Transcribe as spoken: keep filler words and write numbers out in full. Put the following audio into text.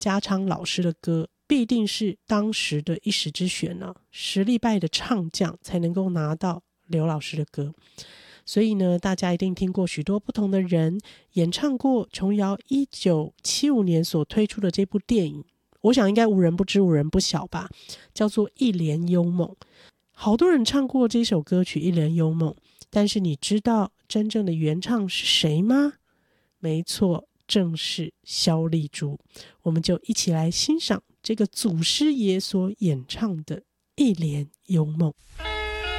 家昌老师的歌必定是当时的一时之选呢、啊，实力派的唱将才能够拿到刘老师的歌。所以呢，大家一定听过许多不同的人演唱过琼瑶一九七五年所推出的这部电影，我想应该无人不知无人不晓吧，叫做《一帘幽梦》。好多人唱过这首歌曲《一帘幽梦》，但是你知道真正的原唱是谁吗？没错，正是萧丽珠。我们就一起来欣赏这个祖师爷所演唱的《一帘幽梦》。